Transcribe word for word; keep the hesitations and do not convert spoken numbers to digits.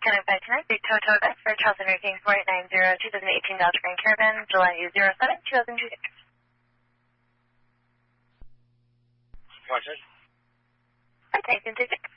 Can I find tonight? Big Toto Bus for Charles Henry King four eight nine zero two thousand eighteen Dodge Grand Caravan, July zero seven two thousand two. Watch it. Okay, can take it.